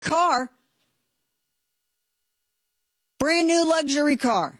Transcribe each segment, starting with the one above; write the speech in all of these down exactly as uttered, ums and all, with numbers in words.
car. Brand new luxury car.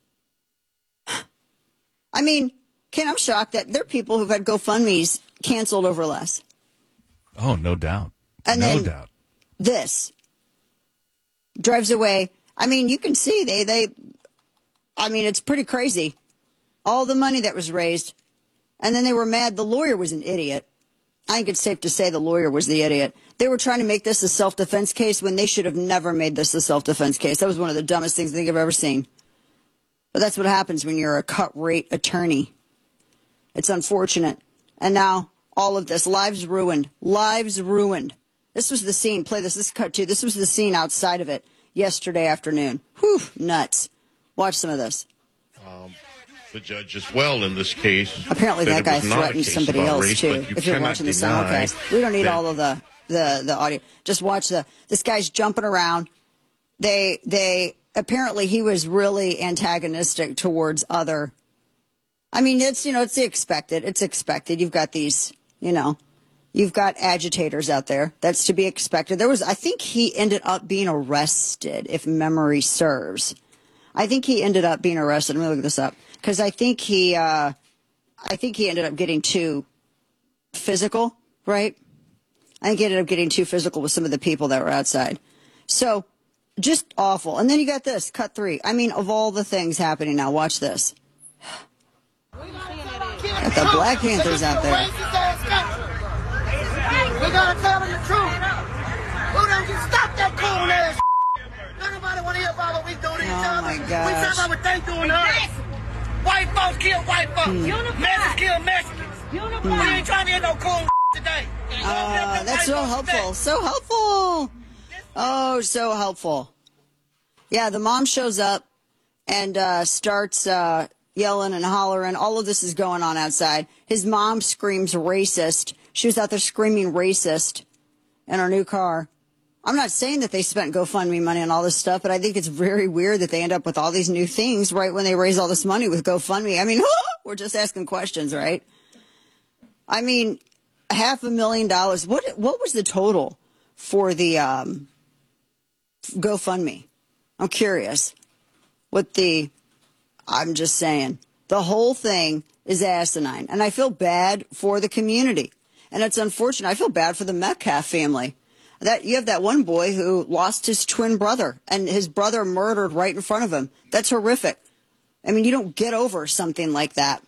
I mean, Ken, I'm shocked that there are people who've had GoFundMe's canceled over less. Oh, no doubt. And no then doubt. This drives away. I mean, you can see they, they, I mean, it's pretty crazy. All the money that was raised. And then they were mad the lawyer was an idiot. I think it's safe to say the lawyer was the idiot. They were trying to make this a self-defense case when they should have never made this a self-defense case. That was one of the dumbest things I think I've ever seen. But that's what happens when you're a cut-rate attorney. It's unfortunate. And now all of this, lives ruined. Lives ruined. This was the scene. Play this. This is cut two. This was the scene outside of it yesterday afternoon. Whew, nuts. Watch some of this. Um, the judge as well in this case. Apparently that guy threatened somebody else, race, too, you if you're watching the deny simulcast. We don't need all of the, the, the audio. Just watch the, this guy's jumping around. They, they, apparently he was really antagonistic towards other, I mean, it's, you know, it's expected. It's expected. You've got these, you know, you've got agitators out there. That's to be expected. There was, I think he ended up being arrested, if memory serves. I think he ended up being arrested. Let me look this up. Because I think he, uh, I think he ended up getting too physical, right? I think he ended up getting too physical with some of the people that were outside. So, just awful. And then you got this, cut three. I mean, of all the things happening now, watch this. Got the Black Panthers out there. We gotta tell them the truth. Who done you stop that cool ass? Nobody want to hear about what we do to each Oh other. my We talk gosh. about what they doing to us. White folks kill white folks. Hmm. Mexicans kill Mexicans. We ain't trying to hear no cool today. Uh, that's so helpful. So helpful. Oh, so helpful. Yeah, the mom shows up and uh, starts uh, yelling and hollering. All of this is going on outside. His mom screams racist. She was out there screaming racist in her new car. I'm not saying that they spent GoFundMe money on all this stuff, but I think it's very weird that they end up with all these new things right when they raise all this money with GoFundMe. I mean, we're just asking questions, right? I mean, half a million dollars. What what was the total for the um, GoFundMe? I'm curious. What the, I'm just saying, the whole thing is asinine. And I feel bad for the community. And it's unfortunate. I feel bad for the Metcalf family. That you have that one boy who lost his twin brother and his brother murdered right in front of him. That's horrific. I mean, you don't get over something like that.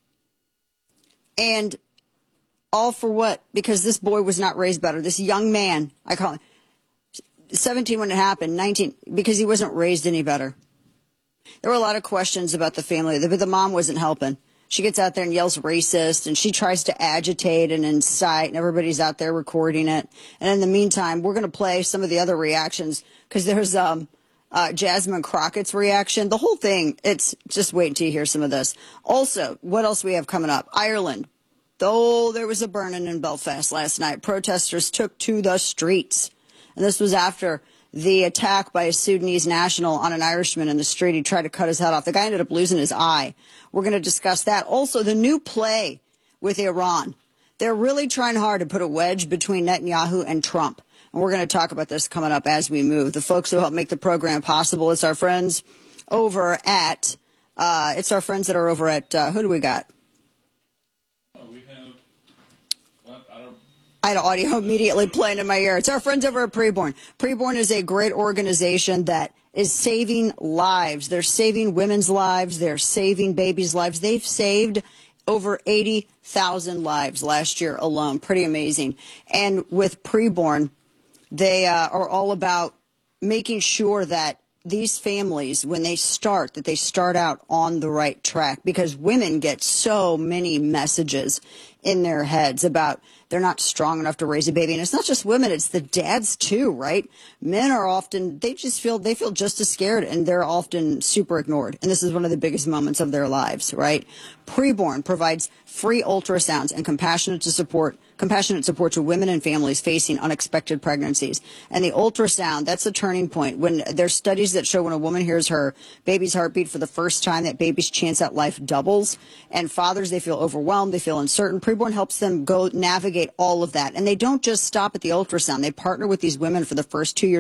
And all for what? Because this boy was not raised better. This young man, I call him seventeen when it happened, nineteen, because he wasn't raised any better. There were a lot of questions about the family, but the mom wasn't helping. She gets out there and yells racist, and she tries to agitate and incite, and everybody's out there recording it. And in the meantime, we're going to play some of the other reactions, because there's um, uh, Jasmine Crockett's reaction. The whole thing, it's just wait until you hear some of this. Also, what else we have coming up? Ireland. Oh, there was a burning in Belfast last night. Protesters took to the streets. And this was after the attack by a Sudanese national on an Irishman in the street. He tried to cut his head off. The guy ended up losing his eye. We're going to discuss that. Also, the new play with Iran. They're really trying hard to put a wedge between Netanyahu and Trump. And we're going to talk about this coming up as we move. The folks who help make the program possible, it's our friends over at, uh, it's our friends that are over at, uh, who do we got? I had audio immediately playing in my ear. It's our friends over at Preborn. Preborn is a great organization that is saving lives. They're saving women's lives. They're saving babies' lives. They've saved over eighty thousand lives last year alone. Pretty amazing. And with Preborn, they uh, are all about making sure that these families, when they start, that they start out on the right track, because women get so many messages in their heads about they're not strong enough to raise a baby. And it's not just women, it's the dads too, right? Men are often, they just feel, they feel just as scared, and they're often super ignored. And this is one of the biggest moments of their lives, right? Preborn provides free ultrasounds and compassionate to support compassionate support to women and families facing unexpected pregnancies. And the ultrasound, that's a turning point. When there's studies that show when a woman hears her baby's heartbeat for the first time, that baby's chance at life doubles. And fathers, they feel overwhelmed, they feel uncertain. Preborn helps them go navigate all of that. And they don't just stop at the ultrasound. They partner with these women for the first two years